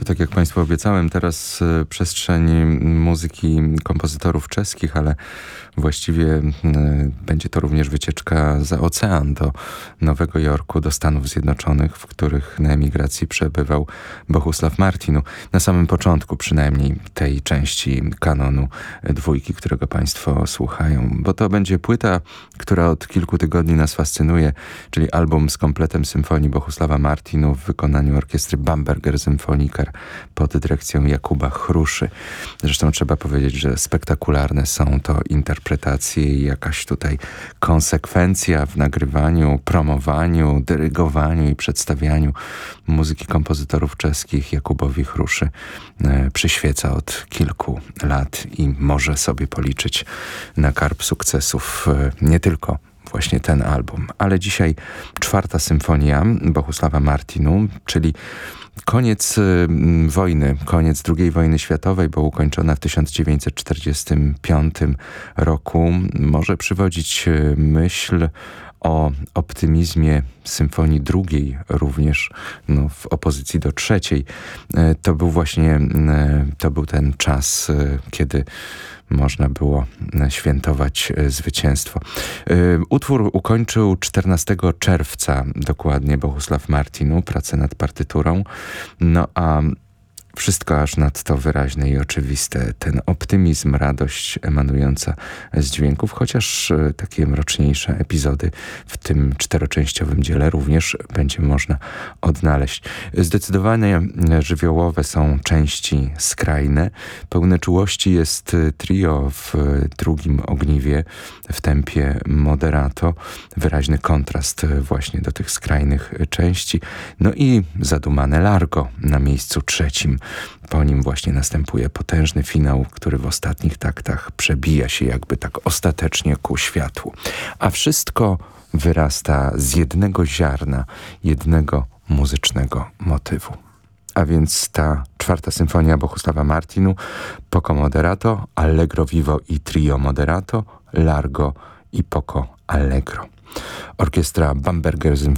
To tak jak Państwu obiecałem, teraz przestrzeń muzyki kompozytorów czeskich, ale właściwie będzie to również wycieczka za ocean do Nowego Jorku, do Stanów Zjednoczonych, w których na emigracji przebywał Bohusław Martinu. Na samym początku przynajmniej tej części kanonu dwójki, którego Państwo słuchają, bo to będzie płyta, która od kilku tygodni nas fascynuje, czyli album z kompletem symfonii Bohusława Martinu w wykonaniu orkiestry Bamberger Symfoniker pod dyrekcją Jakuba Chruszy. Zresztą trzeba powiedzieć, że spektakularne są to interpretacje i jakaś tutaj konsekwencja w nagrywaniu, promowaniu, dyrygowaniu i przedstawianiu muzyki kompozytorów czeskich Jakubowi Chruszy przyświeca od kilku lat i może sobie policzyć na karb sukcesów nie tylko właśnie ten album. Ale dzisiaj czwarta symfonia Bohusława Martinu, czyli koniec wojny, koniec II wojny światowej, bo ukończona w 1945 roku, może przywodzić myśl o optymizmie symfonii drugiej, również w opozycji do trzeciej. To był ten czas, kiedy można było świętować zwycięstwo. Utwór ukończył 14 czerwca dokładnie Bohusław Martinu pracę nad partyturą, a wszystko aż nadto wyraźne i oczywiste. Ten optymizm, radość emanująca z dźwięków, chociaż takie mroczniejsze epizody w tym czteroczęściowym dziele również będzie można odnaleźć. Zdecydowanie żywiołowe są części skrajne. Pełne czułości jest trio w drugim ogniwie w tempie moderato. Wyraźny kontrast właśnie do tych skrajnych części. I zadumane largo na miejscu trzecim. Po nim właśnie następuje potężny finał, który w ostatnich taktach przebija się jakby tak ostatecznie ku światłu. A wszystko wyrasta z jednego ziarna, jednego muzycznego motywu. A więc ta czwarta symfonia Bohusława Martinu, poco moderato, allegro vivo i trio moderato, largo i poco allegro. Orkiestra Bamberger